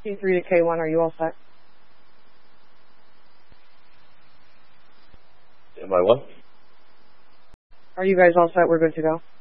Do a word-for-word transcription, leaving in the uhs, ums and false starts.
T three to K one, are you all set? Am I what? Are you guys all set? We're good to go.